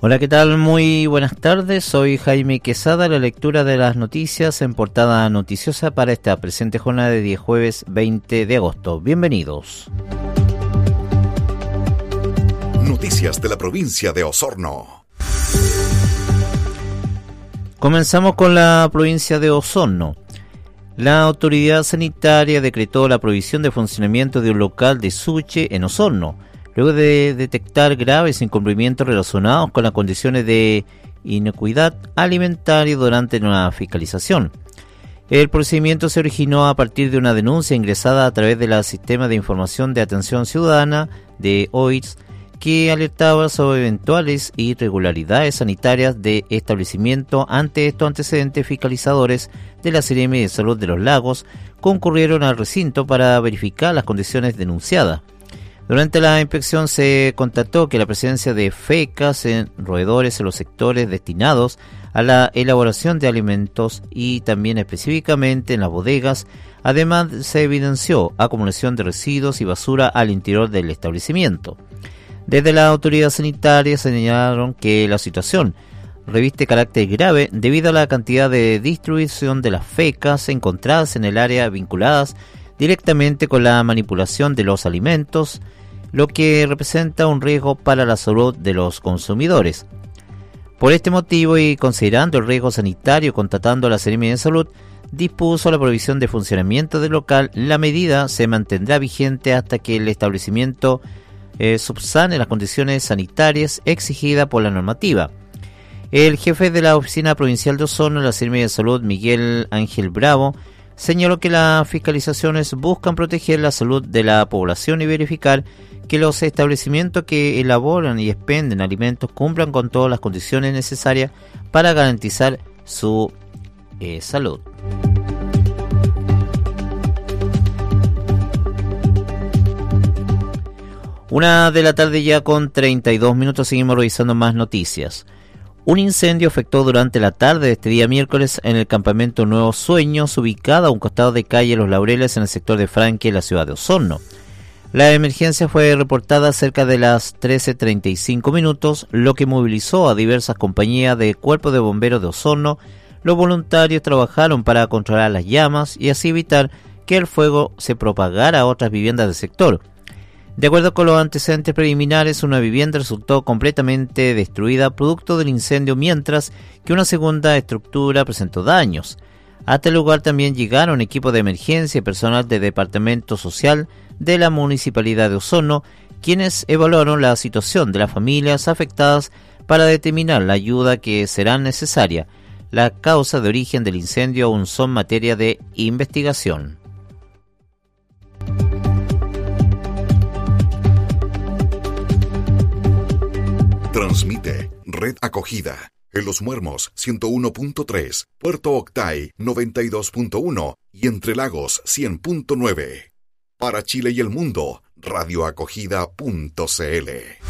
Hola, ¿qué tal? Muy buenas tardes. Soy Jaime Quesada, la lectura de las noticias en portada noticiosa para esta presente jornada de día jueves 20 de agosto. Bienvenidos. Noticias de la provincia de Osorno. Comenzamos con la provincia de Osorno. La autoridad sanitaria decretó la prohibición de funcionamiento de un local de sushi en Osorno, luego de detectar graves incumplimientos relacionados con las condiciones de inocuidad alimentaria durante una fiscalización. El procedimiento se originó a partir de una denuncia ingresada a través del Sistema de Información de Atención Ciudadana de OITS, que alertaba sobre eventuales irregularidades sanitarias de establecimiento. Ante estos antecedentes, fiscalizadores de la Seremi de Salud de los Lagos concurrieron al recinto para verificar las condiciones denunciadas. Durante la inspección se constató que la presencia de fecas en roedores en los sectores destinados a la elaboración de alimentos y también específicamente en las bodegas. Además, se evidenció acumulación de residuos y basura al interior del establecimiento. Desde la autoridad sanitaria señalaron que la situación reviste carácter grave debido a la cantidad de distribución de las fecas encontradas en el área vinculadas directamente con la manipulación de los alimentos, lo que representa un riesgo para la salud de los consumidores. Por este motivo y considerando el riesgo sanitario, constatando a la Seremi de Salud, dispuso la prohibición de funcionamiento del local. La medida se mantendrá vigente hasta que el establecimiento subsane las condiciones sanitarias exigidas por la normativa. El jefe de la Oficina Provincial de Osorno de la Seremi de Salud, Miguel Ángel Bravo, señaló que las fiscalizaciones buscan proteger la salud de la población y verificar que los establecimientos que elaboran y expenden alimentos cumplan con todas las condiciones necesarias para garantizar su salud. Una de la tarde ya con 32 minutos, seguimos revisando más noticias. Un incendio afectó durante la tarde de este día miércoles en el campamento Nuevos Sueños, ubicado a un costado de calle Los Laureles en el sector de Franque, en la ciudad de Osorno. La emergencia fue reportada cerca de las 13:35 minutos, lo que movilizó a diversas compañías de Cuerpo de Bomberos de Osorno. Los voluntarios trabajaron para controlar las llamas y así evitar que el fuego se propagara a otras viviendas del sector. De acuerdo con los antecedentes preliminares, una vivienda resultó completamente destruida producto del incendio, mientras que una segunda estructura presentó daños. Hasta el lugar también llegaron equipos de emergencia y personal del Departamento Social de la Municipalidad de Osorno, quienes evaluaron la situación de las familias afectadas para determinar la ayuda que será necesaria. Las causas de origen del incendio aún son materia de investigación. Transmite Red Acogida en Los Muermos 101.3, Puerto Octay 92.1 y Entre Lagos 100.9. Para Chile y el mundo, radioacogida.cl.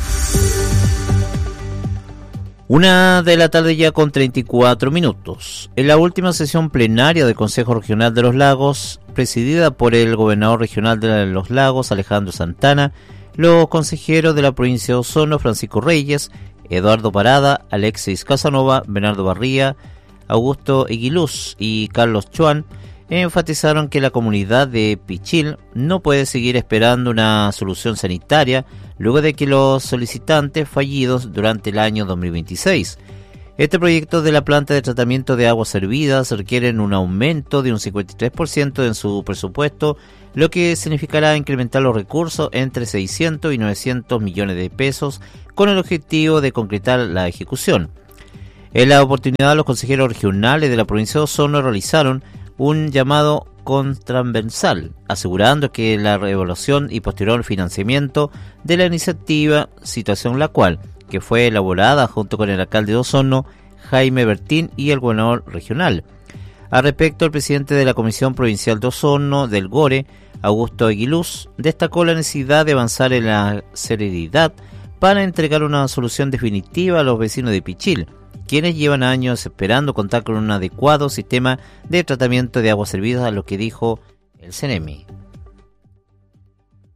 Una de la tarde ya con 34 minutos. En la última sesión plenaria del Consejo Regional de los Lagos, presidida por el gobernador regional de los Lagos, Alejandro Santana, los consejeros de la provincia de Osorno, Francisco Reyes, Eduardo Parada, Alexis Casanova, Bernardo Barría, Augusto Eguiluz y Carlos Chuan enfatizaron que la comunidad de Pichil no puede seguir esperando una solución sanitaria luego de que los solicitantes fallidos durante el año 2026. Este proyecto de la planta de tratamiento de aguas servidas requieren un aumento de un 53% en su presupuesto, lo que significará incrementar los recursos entre 600 y 900 millones de pesos con el objetivo de concretar la ejecución. En la oportunidad, los consejeros regionales de la provincia de Osorno realizaron un llamado transversal, asegurando que la reevaluación y posterior financiamiento de la iniciativa, situación la cual que fue elaborada junto con el alcalde de Osorno, Jaime Bertín, y el gobernador regional. Al respecto, el presidente de la Comisión Provincial de Osorno del GORE, Augusto Eguiluz, destacó la necesidad de avanzar en la celeridad para entregar una solución definitiva a los vecinos de Pichil, quienes llevan años esperando contar con un adecuado sistema de tratamiento de aguas servidas, a lo que dijo el CENEMI.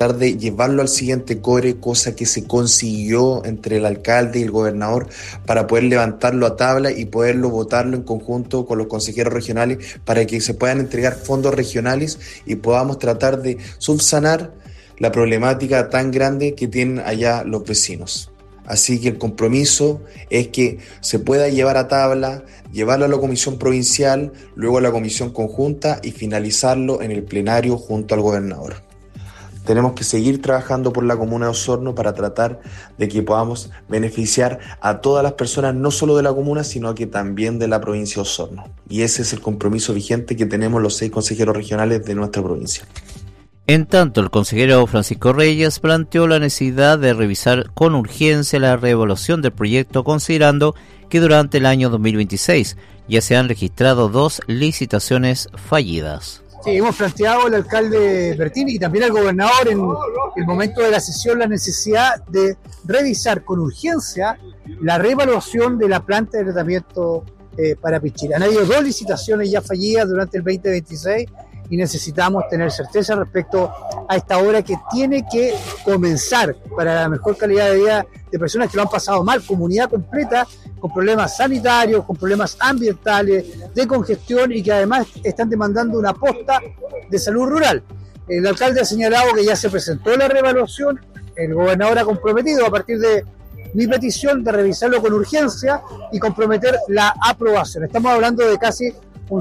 de llevarlo al siguiente core, cosa que se consiguió entre el alcalde y el gobernador para poder levantarlo a tabla y poderlo votarlo en conjunto con los consejeros regionales para que se puedan entregar fondos regionales y podamos tratar de subsanar la problemática tan grande que tienen allá los vecinos. Así que el compromiso es que se pueda llevar a tabla, llevarlo a la comisión provincial, luego a la comisión conjunta y finalizarlo en el plenario junto al gobernador. Tenemos que seguir trabajando por la comuna de Osorno para tratar de que podamos beneficiar a todas las personas, no solo de la comuna, sino que también de la provincia de Osorno. Y ese es el compromiso vigente que tenemos los 6 consejeros regionales de nuestra provincia. En tanto, el consejero Francisco Reyes planteó la necesidad de revisar con urgencia la reevaluación del proyecto, considerando que durante el año 2026 ya se han registrado 2 licitaciones fallidas. Sí, hemos planteado al alcalde Bertini y también al gobernador en el momento de la sesión la necesidad de revisar con urgencia la reevaluación de la planta de tratamiento para Pichil. Han habido 2 licitaciones ya fallidas durante el 2026 y necesitamos tener certeza respecto a esta obra que tiene que comenzar para la mejor calidad de vida de personas que lo han pasado mal, comunidad completa, con problemas sanitarios, con problemas ambientales, de congestión y que además están demandando una posta de salud rural. El alcalde ha señalado que ya se presentó la reevaluación, el gobernador ha comprometido a partir de mi petición de revisarlo con urgencia y comprometer la aprobación. Estamos hablando de casi un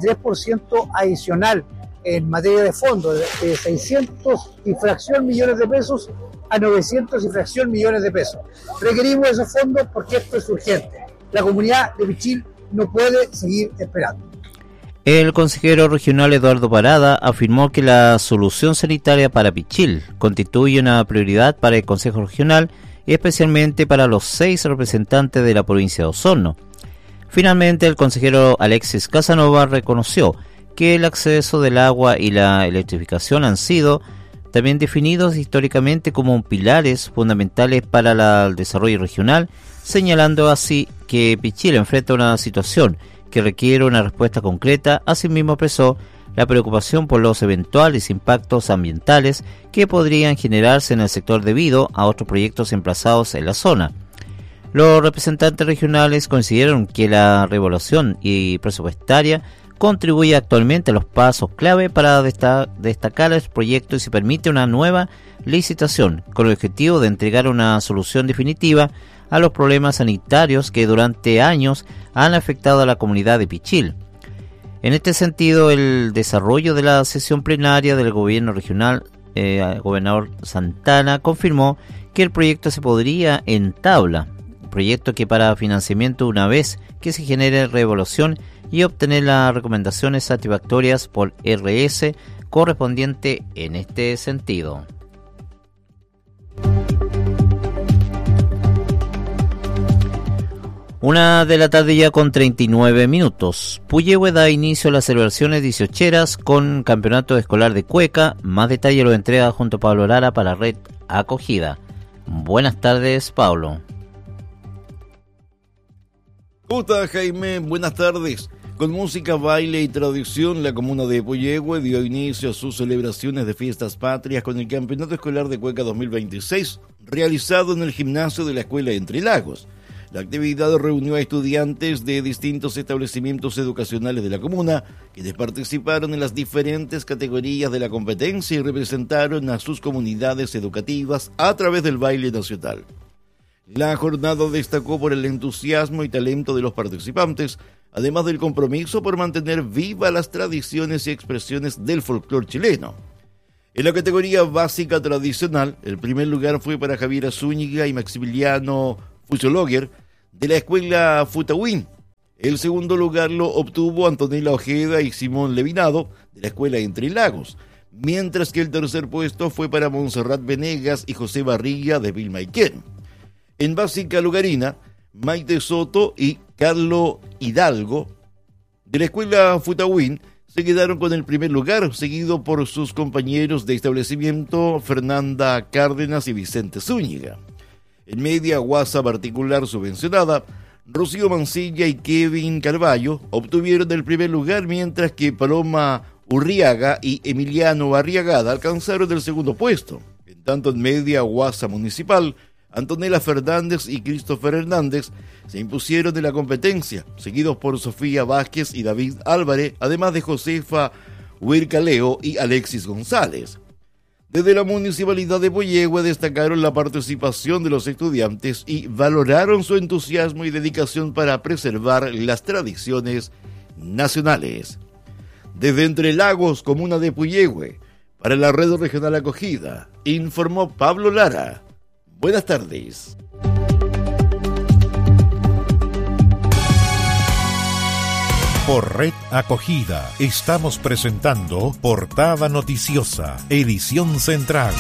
53% adicional en materia de fondos, de 600 y fracción millones de pesos a 900 y fracción millones de pesos. Requerimos esos fondos porque esto es urgente. La comunidad de Pichil no puede seguir esperando. El consejero regional Eduardo Parada afirmó que la solución sanitaria para Pichil constituye una prioridad para el Consejo Regional y especialmente para los 6 representantes de la provincia de Osorno. Finalmente, el consejero Alexis Casanova reconoció que el acceso del agua y la electrificación han sido también definidos históricamente como pilares fundamentales para el desarrollo regional, señalando así que Pichil enfrenta una situación que requiere una respuesta concreta. Asimismo expresó la preocupación por los eventuales impactos ambientales que podrían generarse en el sector debido a otros proyectos emplazados en la zona. Los representantes regionales consideraron que la reevaluación y presupuestaria contribuye actualmente a los pasos clave para destacar el proyecto y se permite una nueva licitación con el objetivo de entregar una solución definitiva a los problemas sanitarios que durante años han afectado a la comunidad de Pichil. En este sentido, el desarrollo de la sesión plenaria del gobierno regional, el gobernador Santana confirmó que el proyecto se podría entablar, proyecto que para financiamiento una vez que se genere reevaluación y obtener las recomendaciones satisfactorias por RS correspondiente en este sentido. Una de la tarde ya con 39 minutos. Puyehue da inicio a las celebraciones 18eras con campeonato escolar de cueca. Más detalle lo entrega junto a Pablo Lara para Red Acogida. Buenas tardes, Pablo. ¿Cómo está, Jaime? Buenas tardes. Con música, baile y tradición, la comuna de Puyehue dio inicio a sus celebraciones de fiestas patrias con el Campeonato Escolar de Cueca 2026, realizado en el gimnasio de la Escuela Entre Lagos. La actividad reunió a estudiantes de distintos establecimientos educacionales de la comuna, quienes participaron en las diferentes categorías de la competencia y representaron a sus comunidades educativas a través del baile nacional. La jornada destacó por el entusiasmo y talento de los participantes, además del compromiso por mantener vivas las tradiciones y expresiones del folclore chileno. En la categoría básica tradicional, el primer lugar fue para Javiera Zúñiga y Maximiliano Fuchologer, de la escuela Futawin. El segundo lugar lo obtuvo Antonella Ojeda y Simón Levinado, de la escuela Entre Lagos, mientras que el tercer puesto fue para Montserrat Venegas y José Barriga, de Vilmaiquén. En básica lugarina, Maite Soto y Carlos Hidalgo, de la escuela Futawin, se quedaron con el primer lugar, seguido por sus compañeros de establecimiento Fernanda Cárdenas y Vicente Zúñiga. En media guasa particular subvencionada, Rocío Mancilla y Kevin Carballo obtuvieron el primer lugar, mientras que Paloma Urriaga y Emiliano Arriagada alcanzaron el segundo puesto. Tanto en media guasa municipal, Antonella Fernández y Christopher Hernández se impusieron en la competencia, seguidos por Sofía Vázquez y David Álvarez, además de Josefa Huircaleo y Alexis González. Desde la Municipalidad de Puyehue destacaron la participación de los estudiantes y valoraron su entusiasmo y dedicación para preservar las tradiciones nacionales. Desde Entre Lagos, comuna de Puyehue, para la Red Regional Acogida, informó Pablo Lara. Buenas tardes. Por Red Acogida estamos presentando Portada Noticiosa, edición central.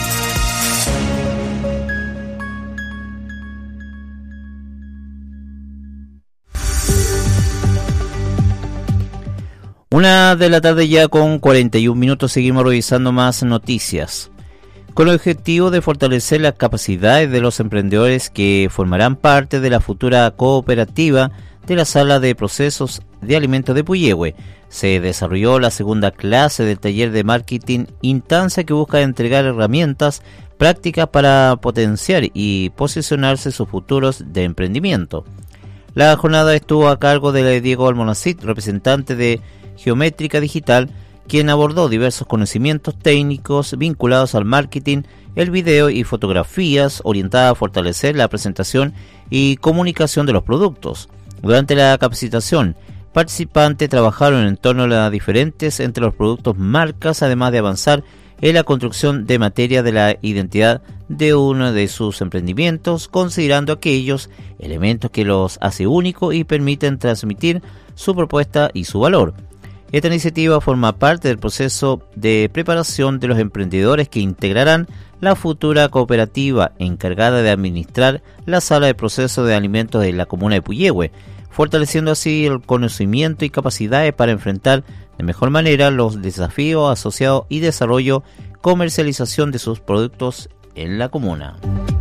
Una de la tarde ya con 41 minutos, seguimos revisando más noticias. Con el objetivo de fortalecer las capacidades de los emprendedores que formarán parte de la futura cooperativa de la Sala de Procesos de Alimentos de Puyehue, se desarrolló la segunda clase del taller de marketing, instancia que busca entregar herramientas prácticas para potenciar y posicionarse sus futuros de emprendimiento. La jornada estuvo a cargo de Diego Almonacid, representante de Geométrica Digital, quien abordó diversos conocimientos técnicos vinculados al marketing, el video y fotografías orientadas a fortalecer la presentación y comunicación de los productos. Durante la capacitación, participantes trabajaron en torno a las diferentes entre los productos marcas, además de avanzar en la construcción de materia de la identidad de uno de sus emprendimientos, considerando aquellos elementos que los hace únicos y permiten transmitir su propuesta y su valor. Esta iniciativa forma parte del proceso de preparación de los emprendedores que integrarán la futura cooperativa encargada de administrar la Sala de Procesos de Alimentos de la comuna de Puyehue, fortaleciendo así el conocimiento y capacidades para enfrentar de mejor manera los desafíos asociados y desarrollo, comercialización de sus productos en la comuna.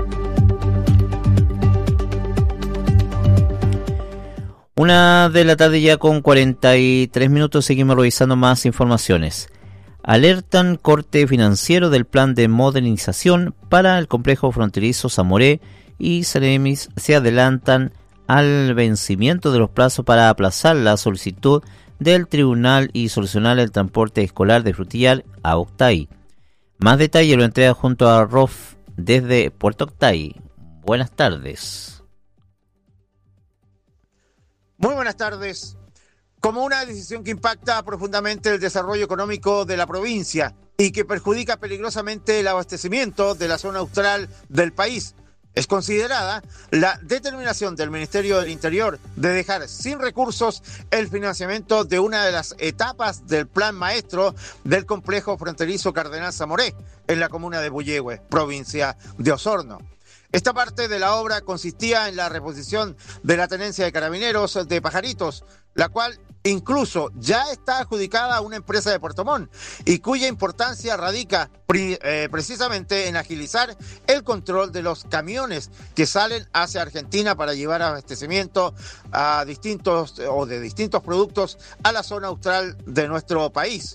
Una de la tarde ya con 43 minutos, seguimos revisando más informaciones. Alertan corte financiero del plan de modernización para el complejo fronterizo Zamoré y Ceremis se adelantan al vencimiento de los plazos para aplazar la solicitud del tribunal y solucionar el transporte escolar de Frutillar a Octay. Más detalle lo entrega junto a Rof desde Puerto Octay. Buenas tardes. Muy buenas tardes. Como una decisión que impacta profundamente el desarrollo económico de la provincia y que perjudica peligrosamente el abastecimiento de la zona austral del país, es considerada la determinación del Ministerio del Interior de dejar sin recursos el financiamiento de una de las etapas del plan maestro del complejo fronterizo Cardenal Zamoré en la comuna de Puyehue, provincia de Osorno. Esta parte de la obra consistía en la reposición de la tenencia de carabineros de Pajaritos, la cual incluso ya está adjudicada a una empresa de Puerto Montt y cuya importancia radica precisamente en agilizar el control de los camiones que salen hacia Argentina para llevar abastecimiento a distintos productos a la zona austral de nuestro país.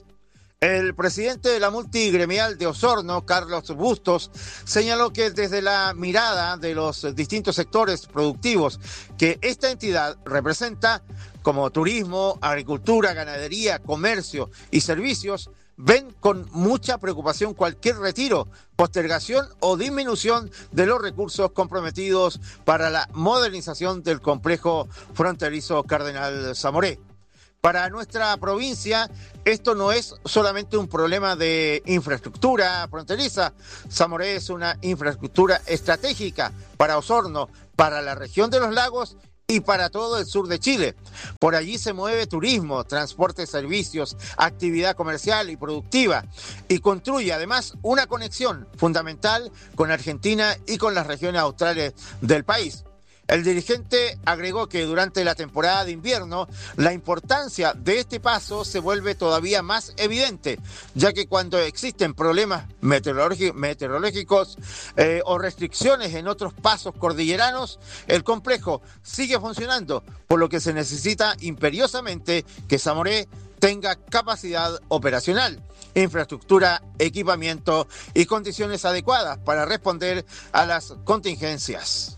El presidente de la multigremial de Osorno, Carlos Bustos, señaló que desde la mirada de los distintos sectores productivos que esta entidad representa, como turismo, agricultura, ganadería, comercio y servicios, ven con mucha preocupación cualquier retiro, postergación o disminución de los recursos comprometidos para la modernización del complejo fronterizo Cardenal Zamoré. Para nuestra provincia, esto no es solamente un problema de infraestructura fronteriza. Zamoré es una infraestructura estratégica para Osorno, para la región de los lagos y para todo el sur de Chile. Por allí se mueve turismo, transporte, servicios, actividad comercial y productiva, y construye además una conexión fundamental con Argentina y con las regiones australes del país. El dirigente agregó que durante la temporada de invierno la importancia de este paso se vuelve todavía más evidente, ya que cuando existen problemas meteorológicos o restricciones en otros pasos cordilleranos, el complejo sigue funcionando, por lo que se necesita imperiosamente que Zamoré tenga capacidad operacional, infraestructura, equipamiento y condiciones adecuadas para responder a las contingencias.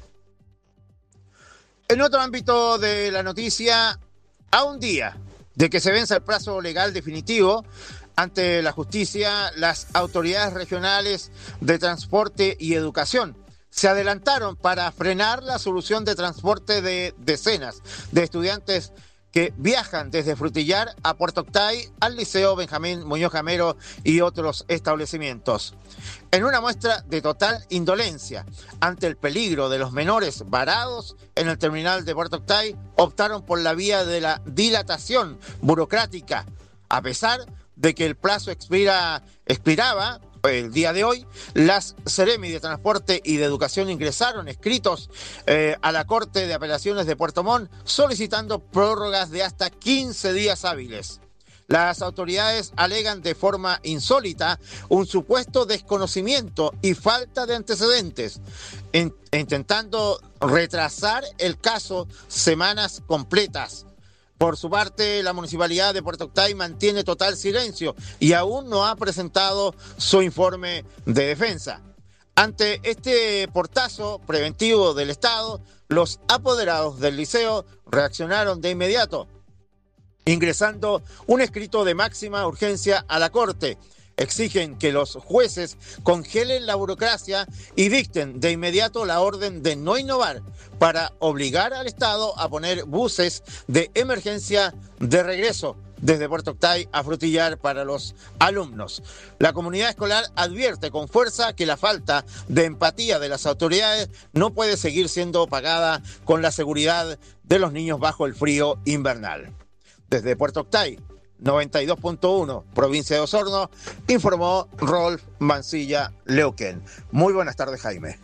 En otro ámbito de la noticia, a un día de que se venza el plazo legal definitivo ante la justicia, las autoridades regionales de transporte y educación se adelantaron para frenar la solución de transporte de decenas de estudiantes que viajan desde Frutillar a Puerto Octay, al Liceo Benjamín Muñoz Gamero y otros establecimientos. En una muestra de total indolencia ante el peligro de los menores varados en el terminal de Puerto Octay, optaron por la vía de la dilatación burocrática, a pesar de que el plazo expiraba el día de hoy. Las Seremi de Transporte y de Educación ingresaron escritos a la Corte de Apelaciones de Puerto Montt solicitando prórrogas de hasta 15 días hábiles. Las autoridades alegan de forma insólita un supuesto desconocimiento y falta de antecedentes, intentando retrasar el caso semanas completas. Por su parte, la Municipalidad de Puerto Octay mantiene total silencio y aún no ha presentado su informe de defensa. Ante este portazo preventivo del Estado, los apoderados del liceo reaccionaron de inmediato, ingresando un escrito de máxima urgencia a la Corte. Exigen que los jueces congelen la burocracia y dicten de inmediato la orden de no innovar para obligar al Estado a poner buses de emergencia de regreso desde Puerto Octay a Frutillar para los alumnos. La comunidad escolar advierte con fuerza que la falta de empatía de las autoridades no puede seguir siendo pagada con la seguridad de los niños bajo el frío invernal. Desde Puerto Octay, 92.1, provincia de Osorno, informó Rolf Mancilla Leuquén. Muy buenas tardes, Jaime.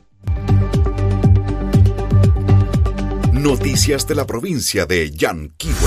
Noticias de la provincia de Yanquihue.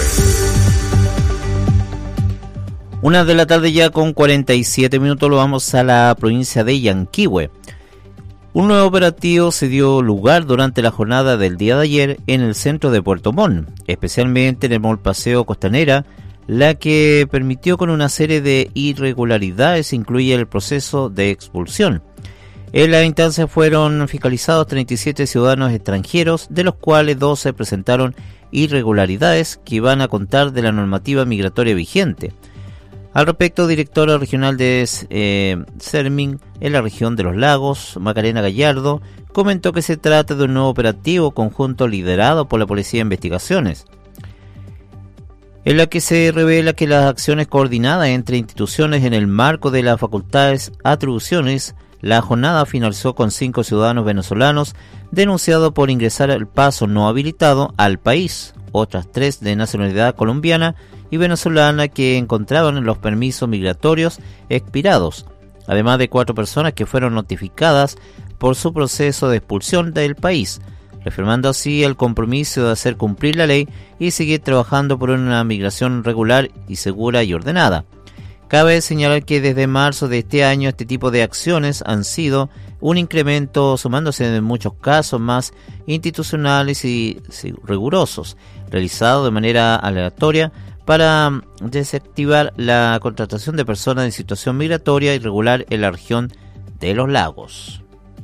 1:00 p.m. ya con 47 minutos, lo vamos a la provincia de Yanquihue. Un nuevo operativo se dio lugar durante la jornada del día de ayer en el centro de Puerto Montt, especialmente en el Mall Paseo Costanera, la que permitió con una serie de irregularidades incluye el proceso de expulsión. En la instancia fueron fiscalizados 37 ciudadanos extranjeros, de los cuales 12 presentaron irregularidades que iban a contar de la normativa migratoria vigente. Al respecto, directora regional de Sermin en la región de los Lagos, Macarena Gallardo, comentó que se trata de un nuevo operativo conjunto liderado por la Policía de Investigaciones, en la que se revela que las acciones coordinadas entre instituciones en el marco de las facultades atribuciones. La jornada finalizó con 5 ciudadanos venezolanos denunciados por ingresar al paso no habilitado al país, otras 3 de nacionalidad colombiana y venezolana que encontraban los permisos migratorios expirados, además de 4 personas que fueron notificadas por su proceso de expulsión del país, reafirmando así el compromiso de hacer cumplir la ley y seguir trabajando por una migración regular y segura y ordenada. Cabe señalar que desde marzo de este año este tipo de acciones han sido un incremento, sumándose en muchos casos más institucionales y rigurosos, realizados de manera aleatoria para desactivar la contratación de personas en situación migratoria irregular en la región de los Lagos.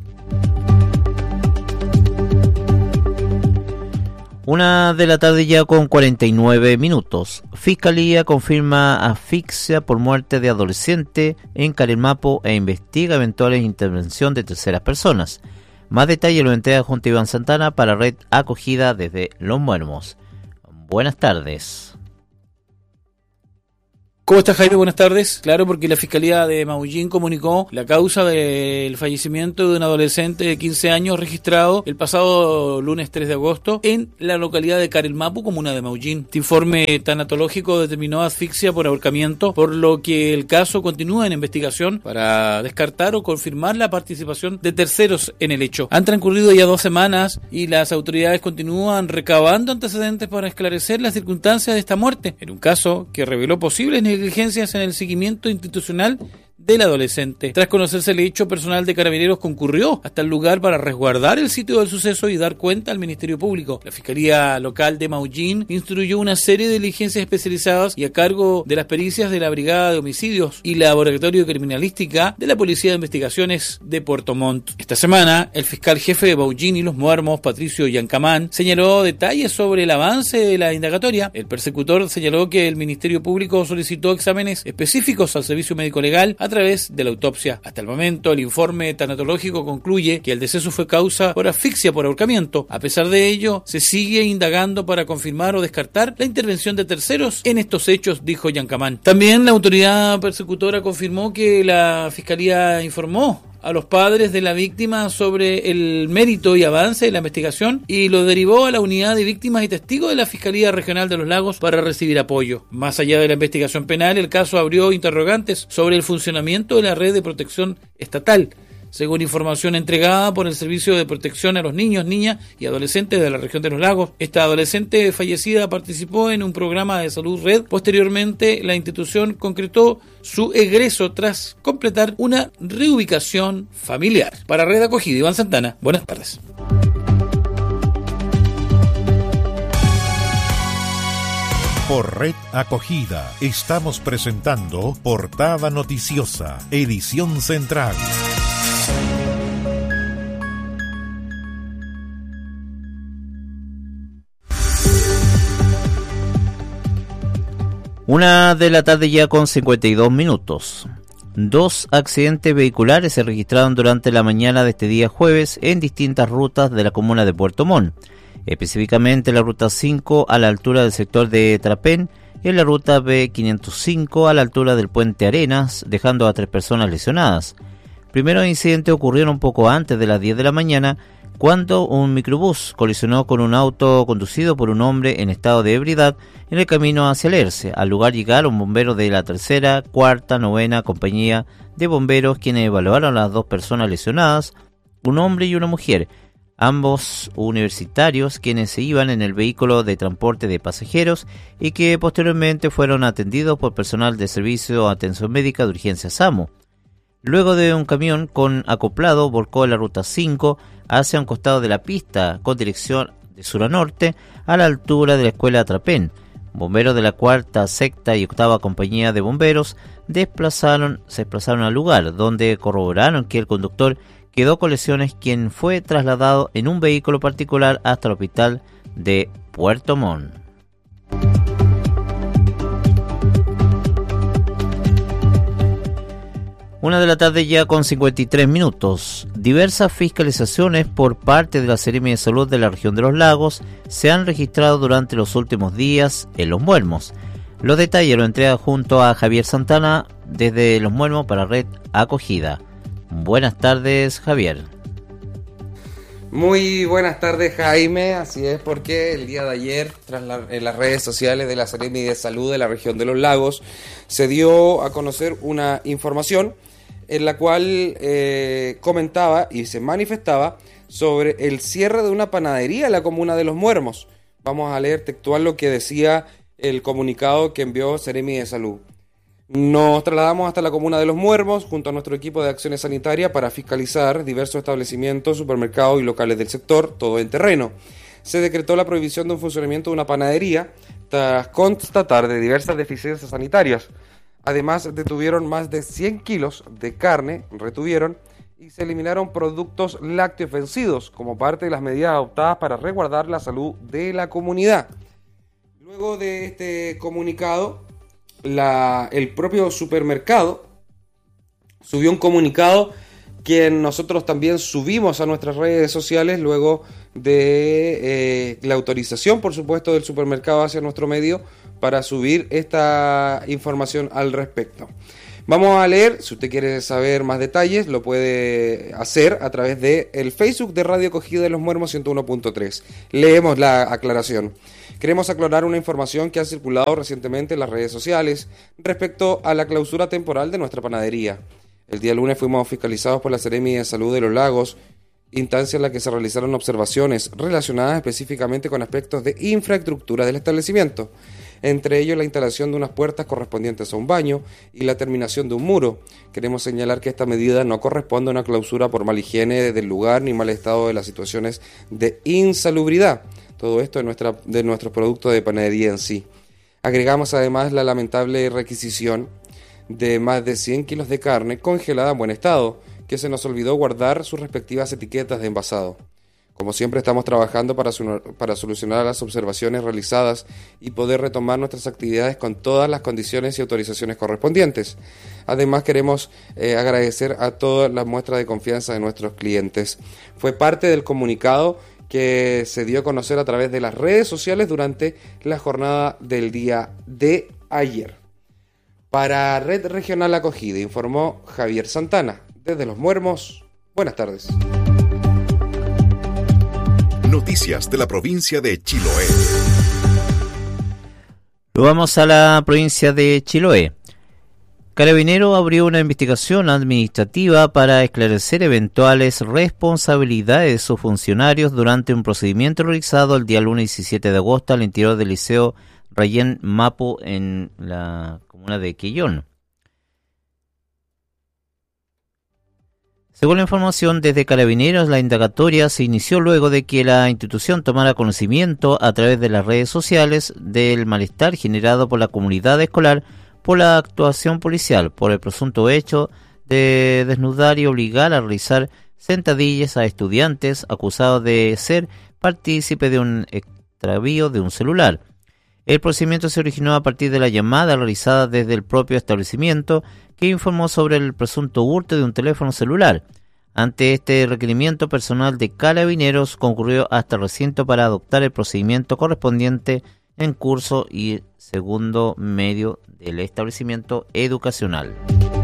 1:00 p.m. ya con 49 minutos. Fiscalía confirma asfixia por muerte de adolescente en Carelmapo e investiga eventuales intervención de terceras personas. Más detalles lo entrega junto a Iván Santana para Red Acogida desde Los Muermos. Buenas tardes. ¿Cómo está, Jaime? Buenas tardes. Claro, porque la Fiscalía de Maullín comunicó la causa del fallecimiento de un adolescente de 15 años registrado el pasado lunes 3 de agosto en la localidad de Carelmapo, comuna de Maullín. Este informe tanatológico determinó asfixia por ahorcamiento, por lo que el caso continúa en investigación para descartar o confirmar la participación de terceros en el hecho. Han transcurrido ya 2 semanas y las autoridades continúan recabando antecedentes para esclarecer las circunstancias de esta muerte, en un caso que reveló posibles negligencias en el seguimiento institucional del adolescente. Tras conocerse el hecho, personal de Carabineros concurrió hasta el lugar para resguardar el sitio del suceso y dar cuenta al Ministerio Público. La Fiscalía Local de Maullín instruyó una serie de diligencias especializadas y a cargo de las pericias de la Brigada de Homicidios y Laboratorio de Criminalística de la Policía de Investigaciones de Puerto Montt. Esta semana, el fiscal jefe de Maullín y Los Muermos, Patricio Yancamán, señaló detalles sobre el avance de la indagatoria. El persecutor señaló que el Ministerio Público solicitó exámenes específicos al Servicio Médico Legal a través de la autopsia. Hasta el momento, el informe tanatológico concluye que el deceso fue causa por asfixia por ahorcamiento. A pesar de ello, se sigue indagando para confirmar o descartar la intervención de terceros en estos hechos, dijo Yancamán. También la autoridad persecutora confirmó que la Fiscalía informó a los padres de la víctima sobre el mérito y avance de la investigación y lo derivó a la unidad de víctimas y testigos de la Fiscalía Regional de los Lagos para recibir apoyo. Más allá de la investigación penal, el caso abrió interrogantes sobre el funcionamiento de la red de protección estatal. Según información entregada por el Servicio de Protección a los Niños, Niñas y Adolescentes de la región de los Lagos, esta adolescente fallecida participó en un programa de salud red. Posteriormente, la institución concretó su egreso tras completar una reubicación familiar. Para Red Acogida, Iván Santana, buenas tardes. Por Red Acogida estamos presentando Portada Noticiosa, edición central. Una de la tarde ya con 52 minutos. 2 accidentes vehiculares se registraron durante la mañana de este día jueves en distintas rutas de la comuna de Puerto Montt, específicamente la ruta 5 a la altura del sector de Trapén y en la ruta B505 a la altura del puente Arenas, dejando a 3 personas lesionadas. Primeros incidentes ocurrieron poco antes de las 10 de la mañana, cuando un microbús colisionó con un auto conducido por un hombre en estado de ebriedad en el camino hacia Lerce. Al lugar llegaron bomberos de la 3ª, 4ª, 9ª compañía de bomberos, quienes evaluaron a las 2 personas lesionadas, un hombre y una mujer, ambos universitarios, quienes se iban en el vehículo de transporte de pasajeros y que posteriormente fueron atendidos por personal de Servicio de Atención Médica de Urgencia SAMU. Luego de un camión con acoplado volcó en la ruta 5 hacia un costado de la pista con dirección de sur a norte a la altura de la escuela Trapén. Bomberos de la 4ª, 6ª y 8ª compañía de bomberos se desplazaron al lugar, donde corroboraron que el conductor quedó con lesiones, quien fue trasladado en un vehículo particular hasta el hospital de Puerto Montt. Una de la tarde ya con 53 minutos. Diversas fiscalizaciones por parte de la Seremi de Salud de la región de los Lagos se han registrado durante los últimos días en Los Muermos. Los detalles lo entrega junto a Javier Santana desde Los Muermos para Red Acogida. Buenas tardes, Javier. Muy buenas tardes, Jaime. Así es, porque el día de ayer, en las redes sociales de la Seremi de Salud de la región de los Lagos, se dio a conocer una información en la cual comentaba y se manifestaba sobre el cierre de una panadería en la comuna de Los Muermos. Vamos a leer textual lo que decía el comunicado que envió Seremi de Salud. Nos trasladamos hasta la comuna de Los Muermos junto a nuestro equipo de acciones sanitarias para fiscalizar diversos establecimientos, supermercados y locales del sector, todo en terreno. Se decretó la prohibición de un funcionamiento de una panadería tras constatar de diversas deficiencias sanitarias. Además, detuvieron más de 100 kilos de carne, y se eliminaron productos lácteos vencidos como parte de las medidas adoptadas para resguardar la salud de la comunidad. Luego de este comunicado, el propio supermercado subió un comunicado que nosotros también subimos a nuestras redes sociales luego de la autorización, por supuesto, del supermercado hacia nuestro medio para subir esta información al respecto. Vamos a leer, si usted quiere saber más detalles, lo puede hacer a través del Facebook de Radio Acogida de Los Muermos 101.3. Leemos la aclaración. Queremos aclarar una información que ha circulado recientemente en las redes sociales respecto a la clausura temporal de nuestra panadería. El día lunes fuimos fiscalizados por la Seremi de Salud de los Lagos, instancia en la que se realizaron observaciones relacionadas específicamente con aspectos de infraestructura del establecimiento. entre ellos la instalación de unas puertas correspondientes a un baño y la terminación de un muro. Queremos señalar que esta medida no corresponde a una clausura por mala higiene del lugar ni mal estado de las situaciones de insalubridad. Todo esto de nuestros productos de panadería en sí. Agregamos además la lamentable requisición de más de 100 kilos de carne congelada en buen estado, que se nos olvidó guardar sus respectivas etiquetas de envasado. Como siempre, estamos trabajando para solucionar las observaciones realizadas y poder retomar nuestras actividades con todas las condiciones y autorizaciones correspondientes. Además, queremos agradecer a todas las muestras de confianza de nuestros clientes. Fue parte del comunicado que se dio a conocer a través de las redes sociales durante la jornada del día de ayer. Para Red Regional Acogida, informó Javier Santana, desde Los Muermos. Buenas tardes. Noticias de la provincia de Chiloé. Lo vamos a la provincia de Chiloé. Carabinero abrió una investigación administrativa para esclarecer eventuales responsabilidades de sus funcionarios durante un procedimiento realizado el día lunes 17 de agosto al interior del Liceo Rayén Mapu en la comuna de Quillón. Según la información desde Carabineros, la indagatoria se inició luego de que la institución tomara conocimiento a través de las redes sociales del malestar generado por la comunidad escolar por la actuación policial, por el presunto hecho de desnudar y obligar a realizar sentadillas a estudiantes acusados de ser partícipe de un extravío de un celular. El procedimiento se originó a partir de la llamada realizada desde el propio establecimiento que informó sobre el presunto hurto de un teléfono celular. Ante este requerimiento, personal de Carabineros concurrió hasta el recinto para adoptar el procedimiento correspondiente en curso y segundo medio del establecimiento educacional.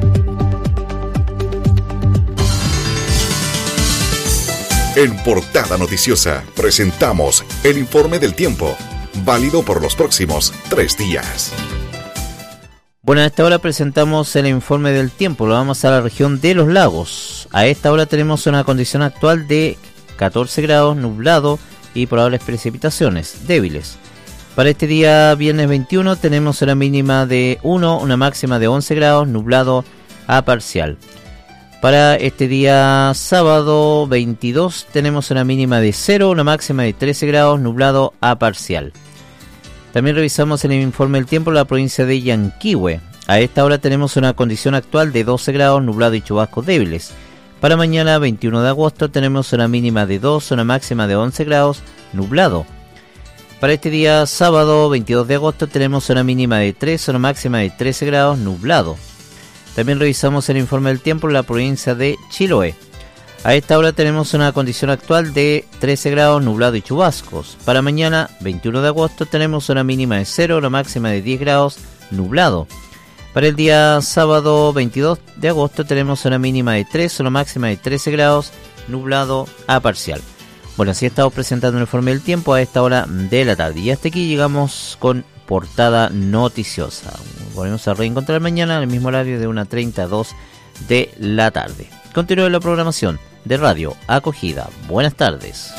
En Portada Noticiosa presentamos el informe del tiempo, válido por los próximos 3 días. Bueno, a esta hora presentamos el informe del tiempo. Lo vamos a la región de Los Lagos. A esta hora tenemos una condición actual de 14 grados, nublado y probables precipitaciones débiles. Para este día viernes 21 tenemos una mínima de 1, una máxima de 11 grados, nublado a parcial. Para este día sábado 22 tenemos una mínima de 0, una máxima de 13 grados, nublado a parcial. También revisamos en el informe del tiempo la provincia de Yanquihue. A esta hora tenemos una condición actual de 12 grados, nublado y chubascos débiles. Para mañana 21 de agosto tenemos una mínima de 2, una máxima de 11 grados, nublado. Para este día sábado 22 de agosto tenemos una mínima de 3, una máxima de 13 grados, nublado. También revisamos el informe del tiempo en la provincia de Chiloé. A esta hora tenemos una condición actual de 13 grados, nublado y chubascos. Para mañana, 21 de agosto, tenemos una mínima de 0, una máxima de 10 grados, nublado. Para el día sábado 22 de agosto tenemos una mínima de 3, una máxima de 13 grados, nublado a parcial. Bueno, así estamos presentando el informe del tiempo a esta hora de la tarde. Y hasta aquí llegamos con Portada Noticiosa. Volvemos a reencontrar mañana en el mismo horario de 1:30 a 2 de la tarde. Continúe la programación de Radio Acogida. Buenas tardes.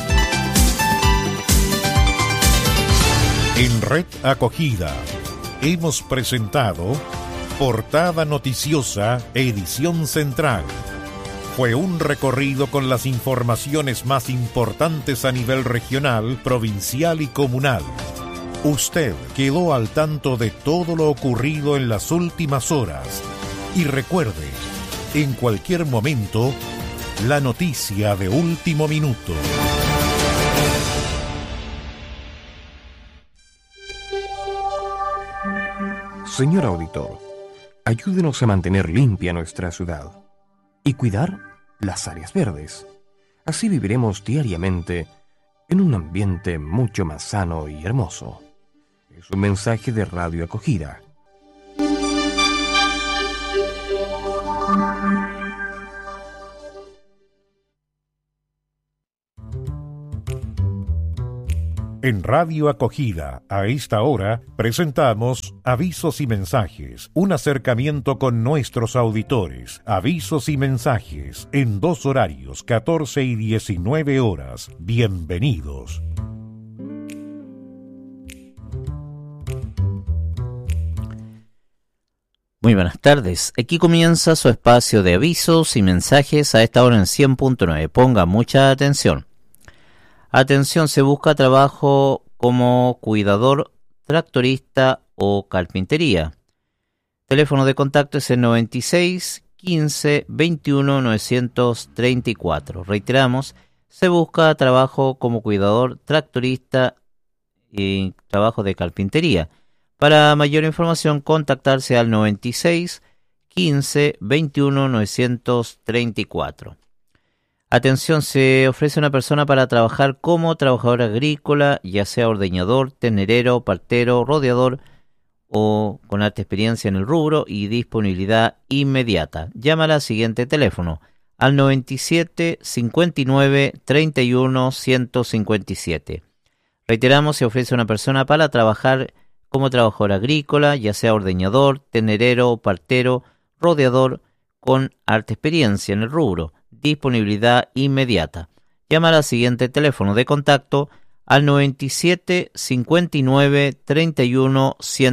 En Red Acogida hemos presentado Portada Noticiosa, edición central. Fue un recorrido con las informaciones más importantes a nivel regional, provincial y comunal. Usted quedó al tanto de todo lo ocurrido en las últimas horas. Y recuerde, en cualquier momento, la noticia de último minuto. Señor auditor, ayúdenos a mantener limpia nuestra ciudad y cuidar las áreas verdes. Así viviremos diariamente en un ambiente mucho más sano y hermoso. Es un mensaje de Radio Acogida. En Radio Acogida, a esta hora, presentamos Avisos y Mensajes, un acercamiento con nuestros auditores. Avisos y mensajes, en 2 horarios, 14 y 19 horas. Bienvenidos. Muy buenas tardes. Aquí comienza su espacio de avisos y mensajes a esta hora en 100.9. Ponga mucha atención. Atención, se busca trabajo como cuidador, tractorista o carpintería. Teléfono de contacto es el 96 15 21 934. Reiteramos, se busca trabajo como cuidador, tractorista y trabajo de carpintería. Para mayor información, contactarse al 96 15 21 934. Atención, se ofrece una persona para trabajar como trabajador agrícola, ya sea ordeñador, ternero, partero, rodeador o con alta experiencia en el rubro y disponibilidad inmediata. Llama al siguiente teléfono, al 97 59 31 157. Reiteramos, se ofrece una persona para trabajar como trabajador agrícola, ya sea ordeñador, tenerero, partero, rodeador, con alta experiencia en el rubro, disponibilidad inmediata. Llama al siguiente teléfono de contacto al 97 59 31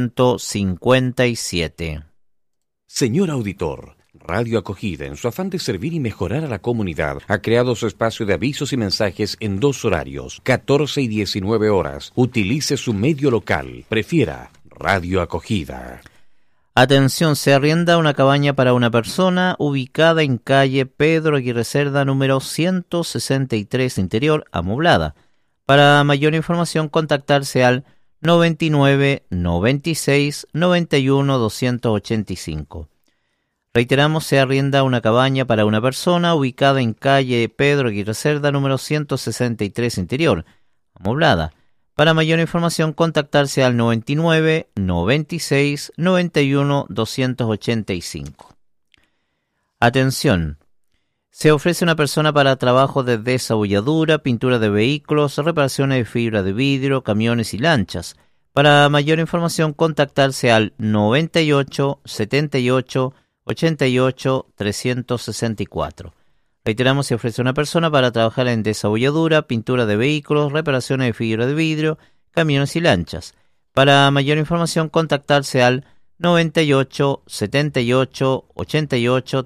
157. Señor auditor, Radio Acogida, en su afán de servir y mejorar a la comunidad, ha creado su espacio de avisos y mensajes en 2 horarios, 14 y 19 horas. Utilice su medio local. Prefiera Radio Acogida. Atención, se arrienda una cabaña para una persona ubicada en calle Pedro Aguirre Cerda, número 163, interior, amoblada. Para mayor información, contactarse al 99 96 91 285. Reiteramos, se arrienda una cabaña para una persona ubicada en calle Pedro Aguirre Cerda, número 163, interior, amoblada. Para mayor información, contactarse al 99 96 91 285. Atención, se ofrece una persona para trabajo de desabolladura, pintura de vehículos, reparaciones de fibra de vidrio, camiones y lanchas. Para mayor información, contactarse al 98 78 88 364. Reiteramos, se ofrece una persona para trabajar en desabolladura, pintura de vehículos, reparaciones de fibra de vidrio, camiones y lanchas. Para mayor información, contactarse al 98 78 88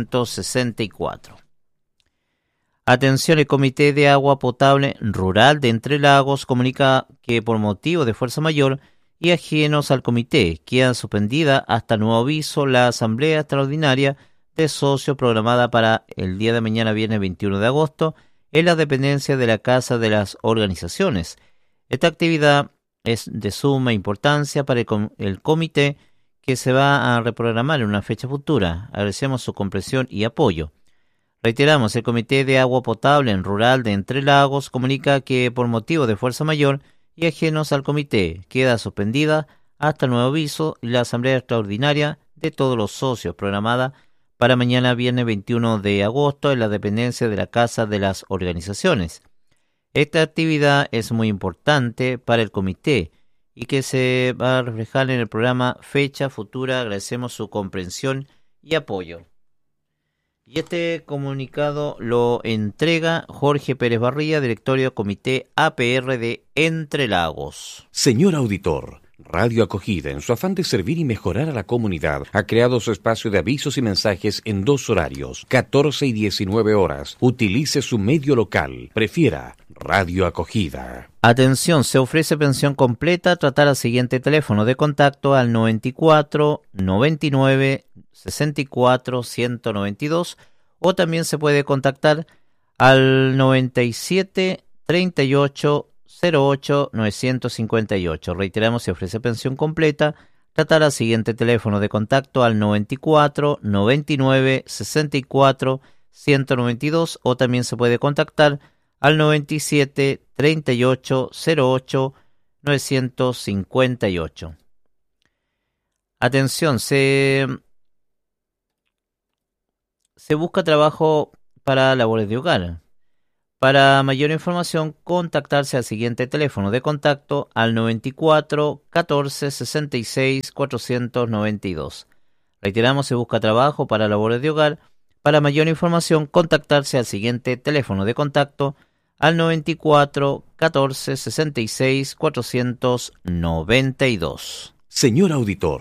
364. Atención, el Comité de Agua Potable Rural de Entre Lagos comunica que por motivo de fuerza mayor y ajenos al comité queda suspendida hasta nuevo aviso la asamblea extraordinaria de socios programada para el día de mañana, viernes 21 de agosto, en la dependencia de la Casa de las Organizaciones. Esta actividad es de suma importancia para el comité, que se va a reprogramar en una fecha futura. Agradecemos su comprensión y apoyo. Reiteramos, el Comité de Agua Potable en Rural de Entre Lagos comunica que por motivo de fuerza mayor y ajenos al comité queda suspendida hasta nuevo aviso la asamblea extraordinaria de todos los socios programada para mañana viernes 21 de agosto en la dependencia de la Casa de las Organizaciones. Esta actividad es muy importante para el comité y que se va a reflejar en el programa Fecha Futura. Agradecemos su comprensión y apoyo. Y este comunicado lo entrega Jorge Pérez Barría, directorio Comité APR de Entre Lagos. Señor auditor, Radio Acogida, en su afán de servir y mejorar a la comunidad, ha creado su espacio de avisos y mensajes en 2 horarios, 14 y 19 horas. Utilice su medio local. Prefiera Radio Acogida. Atención, se ofrece pensión completa. Tratar al siguiente teléfono de contacto al 94 99 64 192 o también se puede contactar al 97 38 08 958. Reiteramos, se ofrece pensión completa. Tratar al siguiente teléfono de contacto al 94 99 64 192 o también se puede contactar al 97 38 08 958. Atención, se busca trabajo para labores de hogar. Para mayor información, contactarse al siguiente teléfono de contacto al 94 14 66 492. Reiteramos, se busca trabajo para labores de hogar. Para mayor información, contactarse al siguiente teléfono de contacto al 94 14 66 492. Señor auditor,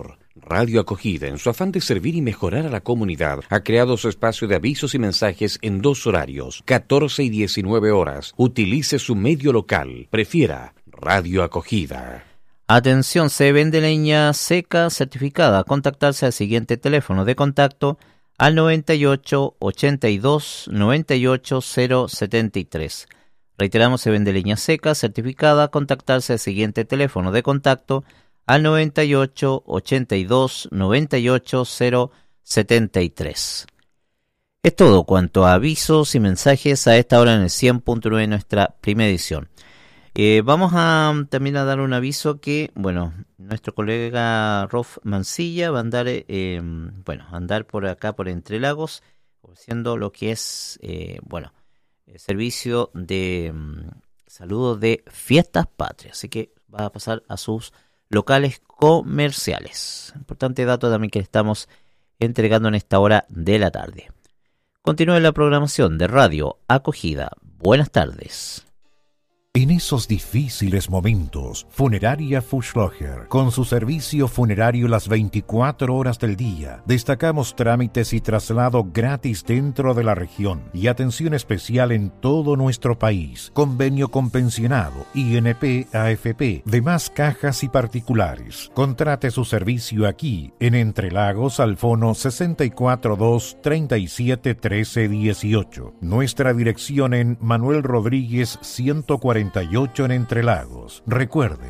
Radio Acogida, en su afán de servir y mejorar a la comunidad, ha creado su espacio de avisos y mensajes en 2 horarios, 14 y 19 horas. Utilice su medio local. Prefiera Radio Acogida. Atención, se vende leña seca certificada. Contactarse al siguiente teléfono de contacto al 98 82 98 073. Reiteramos, se vende leña seca certificada. Contactarse al siguiente teléfono de contacto al 98 82 98 073. Es todo cuanto a avisos y mensajes a esta hora en el 100.9 de nuestra primera edición. Vamos también a dar un aviso que, nuestro colega Rolf Mancilla va a andar, andar por acá, por Entre Lagos, haciendo lo que es, el servicio de saludo de Fiestas Patrias. Así que va a pasar a sus locales comerciales. Importante dato también que estamos entregando en esta hora de la tarde. Continúe la programación de Radio Acogida. Buenas tardes. En esos difíciles momentos, Funeraria Fuschlocher, con su servicio funerario las 24 horas del día, destacamos trámites y traslado gratis dentro de la región y atención especial en todo nuestro país. Convenio con pensionado, INP, AFP, demás cajas y particulares. Contrate su servicio aquí, en Entre Lagos, al fono 642 37 13 18. Nuestra dirección en Manuel Rodríguez 148 en Entre Lagos. Recuerde,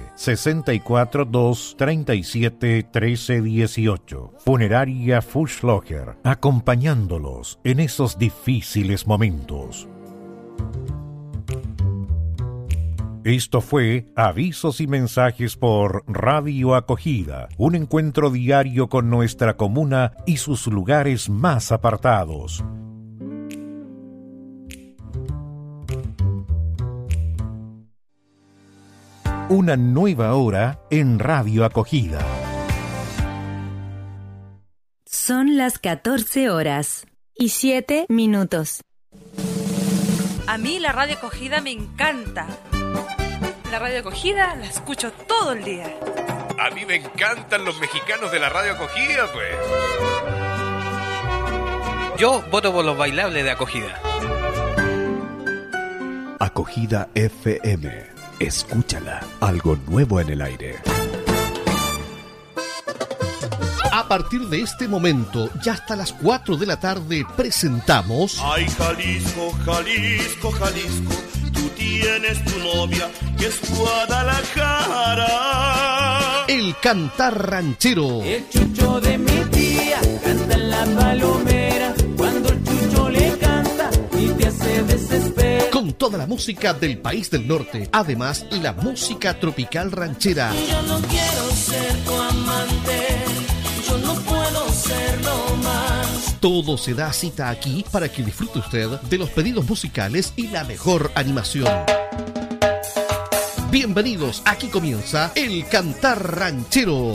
642-37-1318. Funeraria Fuschlocher, acompañándolos en esos difíciles momentos. Esto fue Avisos y Mensajes por Radio Acogida, un encuentro diario con nuestra comuna y sus lugares más apartados. Una nueva hora en Radio Acogida. Son las 14 horas y 7 minutos. A mí la Radio Acogida me encanta. La Radio Acogida la escucho todo el día. A mí me encantan los mexicanos de la Radio Acogida, pues. Yo voto por los bailables de Acogida. Acogida FM. Escúchala, algo nuevo en el aire. A partir de este momento, ya hasta las 4 de la tarde, presentamos... Ay, Jalisco, Jalisco, Jalisco, tú tienes tu novia que es Guadalajara. El cantar ranchero. El chucho de mi tía canta en la palomera. Cuando el chucho le canta, mi tía se desespera. Con toda la música del país del norte, además la música tropical ranchera. Yo no quiero ser tu amante, yo no puedo serlo más. Todo se da cita aquí para que disfrute usted de los pedidos musicales y la mejor animación. Bienvenidos, aquí comienza El Cantar Ranchero.